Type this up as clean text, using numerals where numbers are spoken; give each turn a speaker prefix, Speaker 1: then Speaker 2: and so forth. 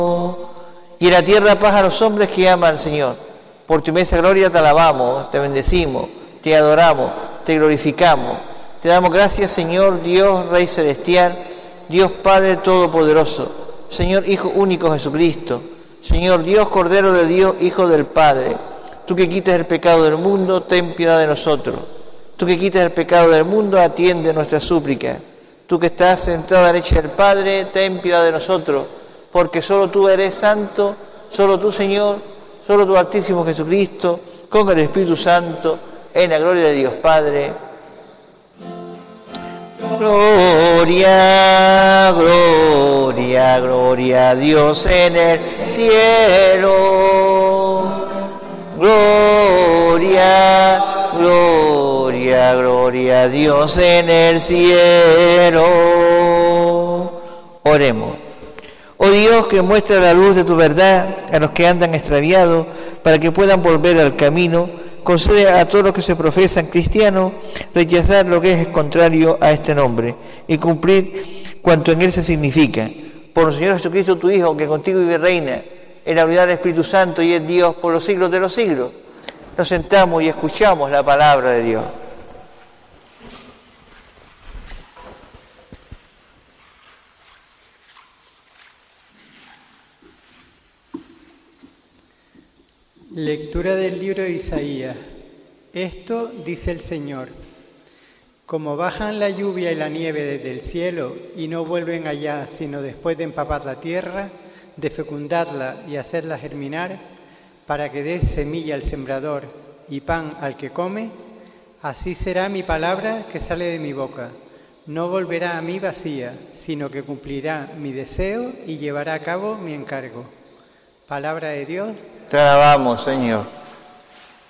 Speaker 1: Y en la tierra paz a los hombres que aman al Señor. Por tu inmensa gloria te alabamos, te bendecimos, te adoramos, te glorificamos. Te damos gracias, Señor Dios, Rey Celestial, Dios Padre Todopoderoso, Señor Hijo único Jesucristo, Señor Dios, Cordero de Dios, Hijo del Padre. Tú que quitas el pecado del mundo, ten piedad de nosotros. Tú que quitas el pecado del mundo, atiende nuestra súplica. Tú que estás sentado a la derecha del Padre, ten piedad de nosotros, porque solo tú eres santo, solo tú, Señor, solo tú, Altísimo Jesucristo, con el Espíritu Santo, en la gloria de Dios Padre. Gloria, gloria, gloria a Dios en el cielo. Gloria, gloria, gloria a Dios en el cielo. Oremos. Oh Dios, que muestra la luz de tu verdad a los que andan extraviados, para que puedan volver al camino, concede a todos los que se profesan cristianos rechazar lo que es contrario a este nombre y cumplir cuanto en él se significa. Por el Señor Jesucristo, tu Hijo, que contigo vive y reina en la unidad del Espíritu Santo y es Dios por los siglos de los siglos. Nos sentamos y escuchamos la palabra de Dios.
Speaker 2: Lectura del libro de Isaías. Esto dice el Señor: como bajan la lluvia y la nieve desde el cielo y no vuelven allá sino después de empapar la tierra, de fecundarla y hacerla germinar, para que dé semilla al sembrador y pan al que come, así será mi palabra que sale de mi boca. No volverá a mí vacía, sino que cumplirá mi deseo y llevará a cabo mi encargo. Palabra de Dios.
Speaker 1: Te alabamos, Señor.